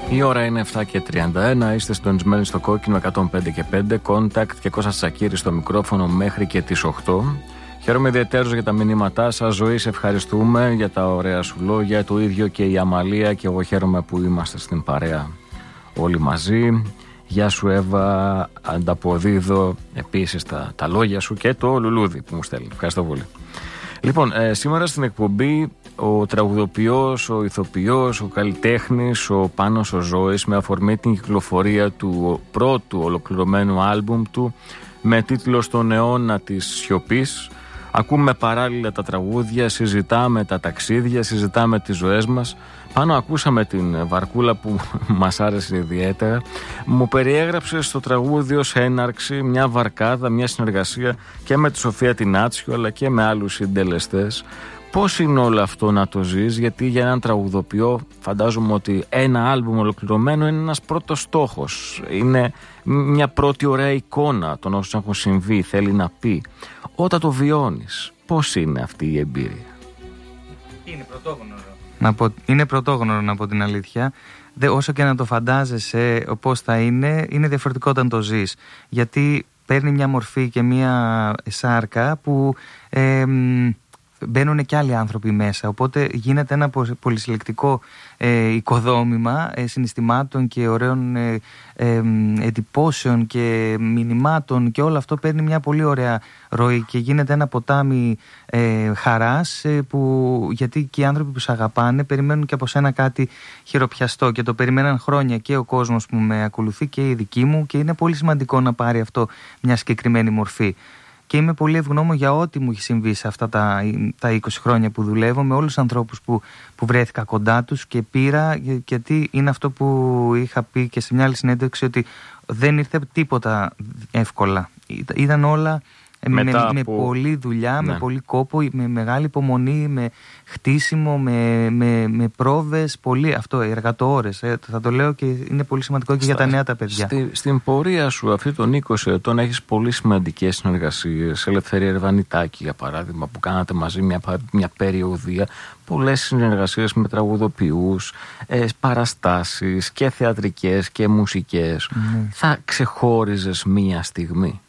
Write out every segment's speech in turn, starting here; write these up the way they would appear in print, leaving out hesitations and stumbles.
Η ώρα είναι 7:31, είστε συντονισμένοι στο Κόκκινο 105 και 5, Contact και Κώστας Τσακίρης στο μικρόφωνο μέχρι και τις 8. Χαίρομαι ιδιαίτερως για τα μηνύματά σας. Ζωή, σε ευχαριστούμε για τα ωραία σου λόγια. Το ίδιο και η Αμαλία, και εγώ χαίρομαι που είμαστε στην παρέα όλοι μαζί. Γεια σου Εύα, ανταποδίδω επίσης τα λόγια σου και το λουλούδι που μου στέλνει. Ευχαριστώ πολύ. Λοιπόν, σήμερα στην εκπομπή ο τραγουδοποιός, ο ηθοποιός, ο καλλιτέχνης, ο Πάνος ο Ζώης, με αφορμή την κυκλοφορία του πρώτου ολοκληρωμένου άλμπουμ του με τίτλο «Στον αιώνα της σιωπής». Ακούμε παράλληλα τα τραγούδια, συζητάμε τα ταξίδια, συζητάμε τις ζωές μας. Πάνω ακούσαμε την Βαρκούλα που μας άρεσε ιδιαίτερα. Μου περιέγραψε στο τραγούδι ως έναρξη μια βαρκάδα, μια συνεργασία και με τη Σοφία Τινάτσιο αλλά και με άλλους συντελεστές. Πώς είναι όλο αυτό να το ζεις, γιατί για έναν τραγουδοποιό φαντάζομαι ότι ένα άλμπουμ ολοκληρωμένο είναι ένας πρώτος στόχος. Είναι μια πρώτη ωραία εικόνα των όσων έχουν συμβεί, θέλει να πει. Όταν το βιώνεις, πώς είναι αυτή η εμπειρία? Είναι πρωτόγνωρο. Είναι πρωτόγνωρο, να πω την αλήθεια. Όσο και να το φαντάζεσαι πώς θα είναι διαφορετικό όταν το ζεις. Γιατί παίρνει μια μορφή και μια σάρκα που μπαίνουν και άλλοι άνθρωποι μέσα, οπότε γίνεται ένα πολυσυλλεκτικό οικοδόμημα συναισθημάτων και ωραίων εντυπώσεων και μηνυμάτων, και όλο αυτό παίρνει μια πολύ ωραία ροή και γίνεται ένα ποτάμι χαράς, γιατί και οι άνθρωποι που σε αγαπάνε περιμένουν και από σένα κάτι χειροπιαστό, και το περιμέναν χρόνια και ο κόσμος που με ακολουθεί και η δική μου, και είναι πολύ σημαντικό να πάρει αυτό μια συγκεκριμένη μορφή. Και είμαι πολύ ευγνώμων για ό,τι μου έχει συμβεί σε αυτά τα 20 χρόνια που δουλεύω, με όλους τους ανθρώπους που βρέθηκα κοντά τους και πήρα, γιατί είναι αυτό που είχα πει και σε μια άλλη συνέντευξη, ότι δεν ήρθε τίποτα εύκολα. Ήταν όλα με πολλή δουλειά, ναι, με πολύ κόπο, με μεγάλη υπομονή, με χτίσιμο, με πρόβες, πολύ αυτό, εργατοώρες. Θα το λέω και είναι πολύ σημαντικό και για τα νέα τα παιδιά. Στην πορεία σου αυτή των 20 ετών έχεις πολύ σημαντικές συνεργασίες. Ελευθερία Ερβανιτάκη, για παράδειγμα, που κάνατε μαζί μια περιοδία. Πολλές συνεργασίες με τραγουδοποιούς, παραστάσεις και θεατρικές και μουσικές. Θα ξεχώριζες μία στιγμή?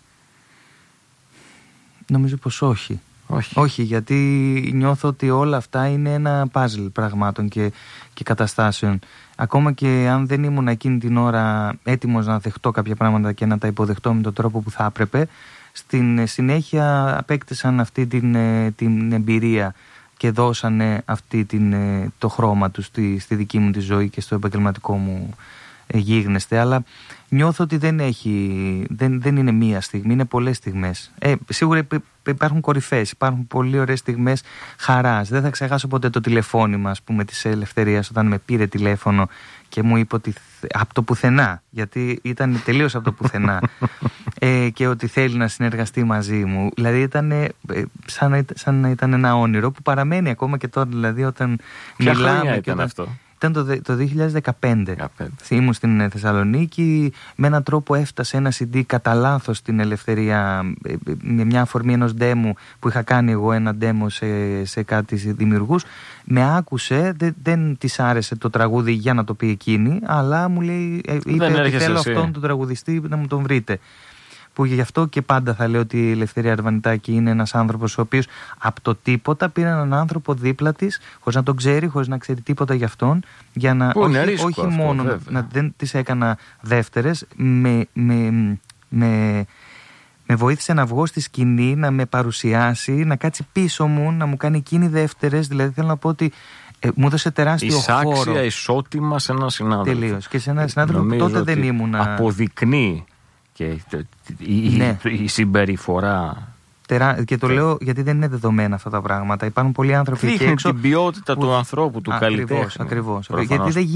Νομίζω πως όχι. Όχι, γιατί νιώθω ότι όλα αυτά είναι ένα παζλ πραγμάτων και καταστάσεων. Ακόμα και αν δεν ήμουν εκείνη την ώρα έτοιμος να δεχτώ κάποια πράγματα και να τα υποδεχτώ με τον τρόπο που θα έπρεπε, στην συνέχεια απέκτησαν αυτή την εμπειρία και δώσανε το χρώμα τους στη δική μου τη ζωή και στο επαγγελματικό μου γίγνεσθε. Αλλά νιώθω ότι δεν είναι μία στιγμή, είναι πολλές στιγμές. Σίγουρα υπάρχουν κορυφές, υπάρχουν πολύ ωραίες στιγμές χαράς. Δεν θα ξεχάσω ποτέ το τηλεφώνημα, ας πούμε, της Ελευθερίας, όταν με πήρε τηλέφωνο και μου είπε ότι από το πουθενά, γιατί ήταν τελείως από το πουθενά, και ότι θέλει να συνεργαστεί μαζί μου. Δηλαδή ήταν σαν να ήταν ένα όνειρο που παραμένει ακόμα και τώρα. Δηλαδή όταν μιλάμε. Ήταν αυτό? Ήταν το 2015. Ήμουν στην Θεσσαλονίκη, με έναν τρόπο έφτασε ένα CD κατά λάθος στην Ελευθερία, με μια αφορμή ενός demo που είχα κάνει εγώ, ένα demo σε κάτι δημιουργούς. Με άκουσε, δεν της άρεσε το τραγούδι για να το πει εκείνη, αλλά μου λέει, είπε ότι θέλω αυτόν τον τραγουδιστή να μου τον βρείτε. Που γι' αυτό και πάντα θα λέω ότι η Ελευθερία Ερβανιτάκη είναι ένας άνθρωπος ο οποίος από το τίποτα πήρε έναν άνθρωπο δίπλα της, χωρίς να τον ξέρει, χωρίς να ξέρει τίποτα γι' αυτόν, για να όχι μόνο να δεν τις έκανα δεύτερες, με βοήθησε να βγω στη σκηνή, να με παρουσιάσει, να κάτσει πίσω μου, να μου κάνει εκείνη δεύτερες. Δηλαδή θέλω να πω ότι μου έδωσε τεράστιο χώρο. Εισάξια, ισότιμα σε έναν συνάδελφο. Τελείως. Και σε έναν συνάδελφο που τότε δεν ήμουν. Αποδεικνύει και η συμπεριφορά. Και το λέω γιατί δεν είναι δεδομένα αυτά τα πράγματα. Υπάρχουν πολλοί άνθρωποι εκεί έξω. Δείχνει την ποιότητα του ανθρώπου, του καλλιτέχνη. Ακριβώς. Γιατί δεν